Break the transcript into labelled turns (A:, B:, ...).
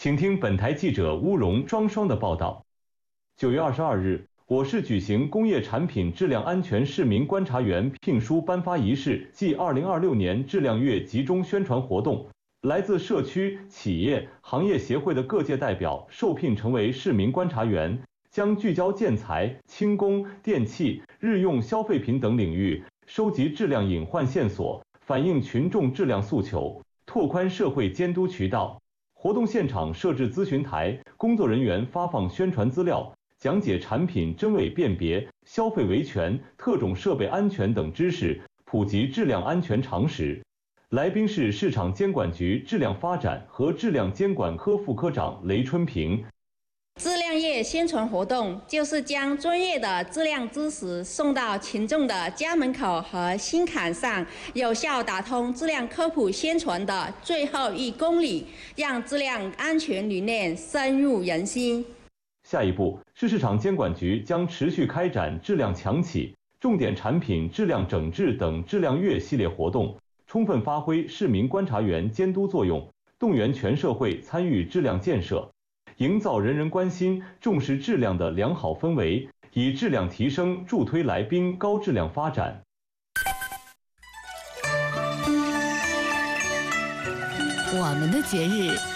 A: 请听本台记者乌荣、庄双的报道。9月22日，我市举行工业产品质量安全市民观察员聘书颁发仪式暨2026年质量月集中宣传活动。来自社区、企业、行业协会的各界代表受聘成为市民观察员，将聚焦建材、轻工、电器、日用消费品等领域，收集质量隐患线索，反映群众质量诉求，拓宽社会监督渠道。活动现场设置咨询台，工作人员发放宣传资料，讲解产品真伪辨别、消费维权、特种设备安全等知识，普及质量安全常识。来宾是市场监管局质量发展和质量监管科副科长雷春平。
B: 质量月宣传活动就是将专业的质量知识送到群众的家门口和心坎上，有效打通质量科普宣传的最后1公里，让质量安全理念深入人心。
A: 下一步，市场监管局将持续开展质量强企、重点产品质量整治等质量月系列活动，充分发挥市民观察员监督作用，动员全社会参与质量建设，营造人人关心、重视质量的良好氛围，以质量提升助推来宾高质量发展。
C: 我们的节日